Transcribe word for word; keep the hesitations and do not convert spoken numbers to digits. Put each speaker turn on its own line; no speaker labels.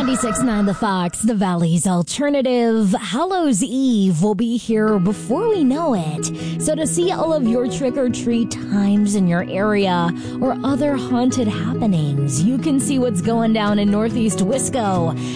ninety-six point nine The Fox, the Valley's alternative. Hallows Eve will be here before we know it. So to see all of your trick-or-treat times in your area or other haunted happenings, you can see what's going down in Northeast Wisco